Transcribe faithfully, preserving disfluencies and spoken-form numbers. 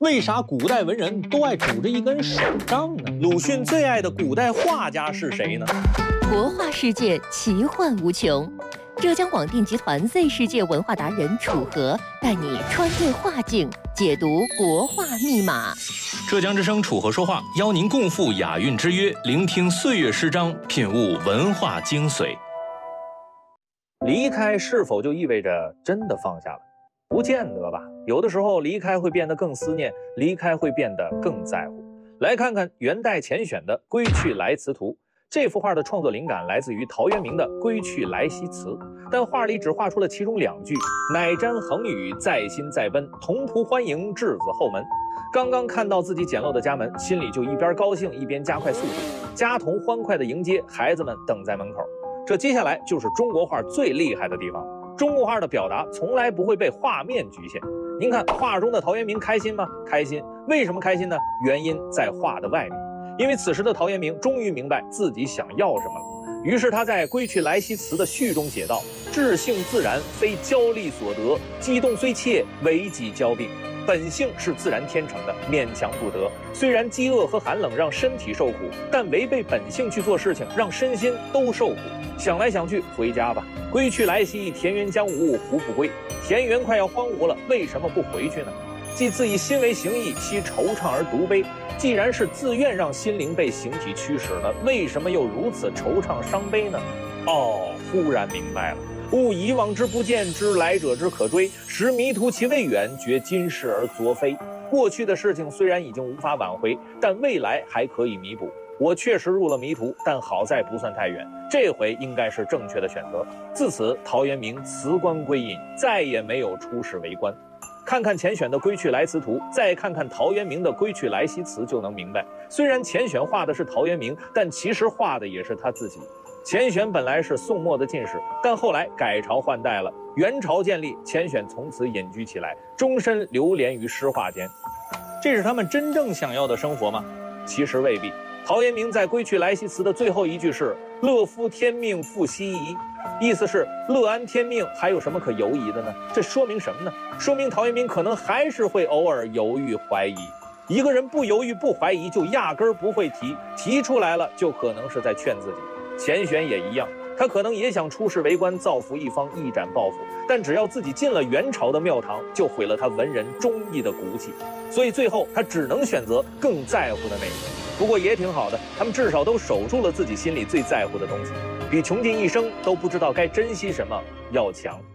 为啥古代文人都爱拄着一根手杖呢？ 鲁迅最爱的古代画家是谁呢？ 国画世界奇幻无穷，浙江广电集团 Z 世界文化达人楚河带你穿越画境，解读国画密码。 浙江之声楚河说话，邀您共赴雅韵之约，聆听岁月诗章，品悟文化精髓。 离开是否就意味着真的放下了？不见得吧。有的时候离开会变得更思念，离开会变得更在乎。来看看元代钱选的《归去来辞图》。这幅画的创作灵感来自于陶渊明的《归去来兮辞》，但画里只画出了其中两句：乃瞻恒宇，在心在奔，同仆欢迎，稚子后门。刚刚看到自己简陋的家门，心里就一边高兴一边加快速度，家童欢快地迎接，孩子们等在门口。这接下来就是中国画最厉害的地方，中国画的表达从来不会被画面局限。您看画中的陶渊明开心吗？开心。为什么开心呢？原因在画的外面。因为此时的陶渊明终于明白自己想要什么了，于是他在《归去来兮辞》的序中写道：志性自然，非骄力所得，激动虽切，为己骄病。本性是自然天成的，勉强不得。虽然饥饿和寒冷让身体受苦，但违背本性去做事情，让身心都受苦。想来想去，回家吧。归去来兮，田园将芜，胡不归？田园快要荒芜了，为什么不回去呢？既自以心为形役，其惆怅而独悲。既然是自愿让心灵被形体驱使了，为什么又如此惆怅伤悲呢？哦，忽然明白了。吾以往之不见，知来者之可追，实迷途其未远，觉今是而昨非。过去的事情虽然已经无法挽回，但未来还可以弥补。我确实入了迷途，但好在不算太远，这回应该是正确的选择。自此，陶渊明辞官归隐，再也没有出仕为官。看看钱选的《归去来辞图》，再看看陶渊明的《归去来兮辞》，就能明白，虽然钱选画的是陶渊明，但其实画的也是他自己。钱选本来是宋末的进士，但后来改朝换代了，元朝建立，钱选从此隐居起来，终身流连于诗画间。这是他们真正想要的生活吗？其实未必。陶渊明在《归去来兮辞》的最后一句是“乐夫天命复奚疑”，意思是乐安天命，还有什么可犹疑的呢？这说明什么呢？说明陶渊明可能还是会偶尔犹豫怀疑。一个人不犹豫不怀疑，就压根儿不会提，提出来了就可能是在劝自己。钱选也一样，他可能也想出仕为官，造福一方，一展抱负，但只要自己进了元朝的庙堂，就毁了他文人忠义的骨气。所以最后他只能选择更在乎的那个。不过也挺好的，他们至少都守住了自己心里最在乎的东西，比穷尽一生都不知道该珍惜什么要强。